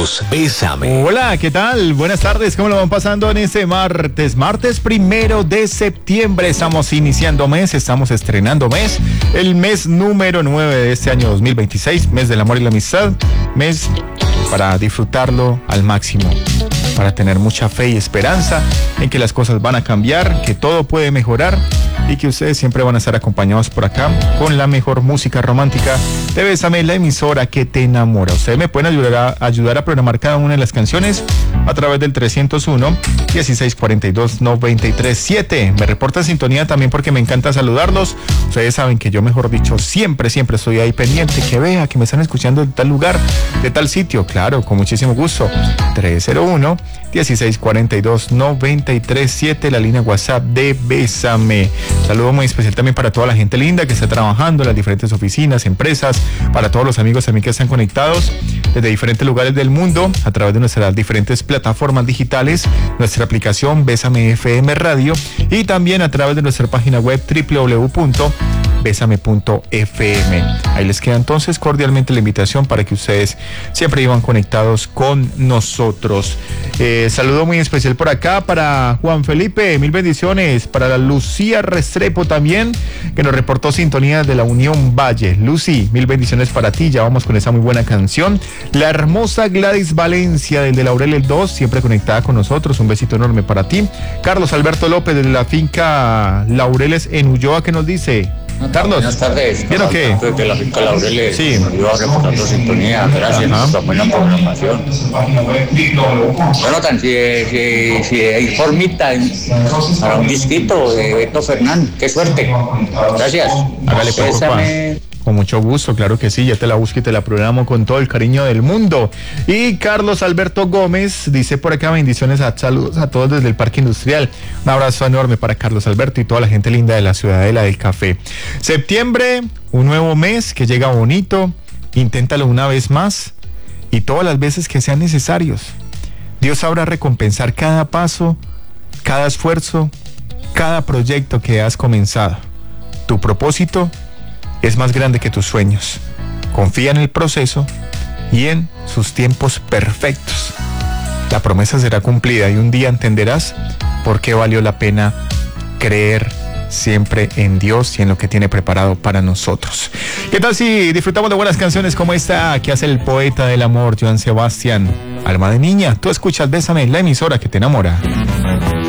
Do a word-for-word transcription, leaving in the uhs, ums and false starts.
todos, Bésame. Hola, ¿qué tal? Buenas tardes, ¿cómo lo van pasando en este martes? Martes primero de septiembre, estamos iniciando mes, estamos estrenando mes, el mes número nueve de este año dos mil veintiséis, mes del amor y la amistad, mes para disfrutarlo al máximo, para tener mucha fe y esperanza en que las cosas van a cambiar, que todo puede mejorar y que ustedes siempre van a estar acompañados por acá con la mejor música romántica de Bésame, la emisora que te enamora. Ustedes me pueden ayudar a, ayudar a programar cada una de las canciones a través del trescientos uno, dieciséis cuarenta y dos, noventa y tres siete. Me reporta sintonía también porque me encanta saludarlos. Ustedes saben que yo, mejor dicho, siempre, siempre estoy ahí pendiente, que vea que me están escuchando de tal lugar, de tal sitio. Claro, con muchísimo gusto. tres cero uno, dieciséis cuarenta y dos, noventa y tres siete, la línea WhatsApp de Bésame. Saludo muy especial también para toda la gente linda que está trabajando en las diferentes oficinas, empresas, para todos los amigos también que están conectados desde diferentes lugares del mundo a través de nuestras diferentes plataformas digitales, nuestra aplicación Bésame F M Radio y también a través de nuestra página web doble u doble u doble u punto bésame punto f m. Ahí les queda entonces cordialmente la invitación para que ustedes siempre iban conectados con nosotros. Eh, saludo muy especial por acá para Juan Felipe, mil bendiciones, para la Lucía Restrepo también, que nos reportó sintonía de la Unión Valle. Lucy, mil bendiciones para ti, ya vamos con esa muy buena canción. La hermosa Gladys Valencia, del de Laureles dos, siempre conectada con nosotros, un besito enorme para ti. Carlos Alberto López, desde la finca Laureles en Ulloa, que nos dice... Carlos, buenas tardes. ¿Bien o qué? De la finca Laureles. Sí. Yo reportando sintonía. Gracias Ajá. por la buena programación. Jonathan, si, si, si hay formita para un disquito de Beto Fernández, qué suerte. Gracias. Hágale pues, papá. Con mucho gusto, claro que sí, ya te la busco y te la programo con todo el cariño del mundo. Y Carlos Alberto Gómez dice por acá, bendiciones, a saludos a todos desde el Parque Industrial. Un abrazo enorme para Carlos Alberto y toda la gente linda de la Ciudadela del Café. Septiembre, un nuevo mes que llega bonito, inténtalo una vez más y todas las veces que sean necesarios. Dios sabrá recompensar cada paso, cada esfuerzo, cada proyecto que has comenzado. Tu propósito es más grande que tus sueños. Confía en el proceso y en sus tiempos perfectos. La promesa será cumplida y un día entenderás por qué valió la pena creer siempre en Dios y en lo que tiene preparado para nosotros. ¿Qué tal si disfrutamos de buenas canciones como esta que hace el poeta del amor, Joan Sebastián? Alma de niña, tú escuchas Bésame, la emisora que te enamora.